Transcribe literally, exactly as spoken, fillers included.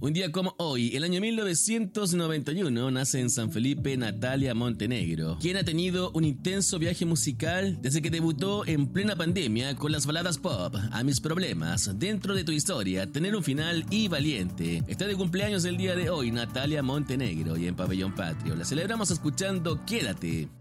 Un día como hoy, el año mil novecientos noventa y uno, nace en San Felipe Natalia Montenegro, quien ha tenido un intenso viaje musical desde que debutó en plena pandemia con las baladas pop A mis problemas, Dentro de tu historia, Tener un final y Valiente. Está de cumpleaños el día de hoy Natalia Montenegro y en Pabellón Patrio la celebramos escuchando Quédate.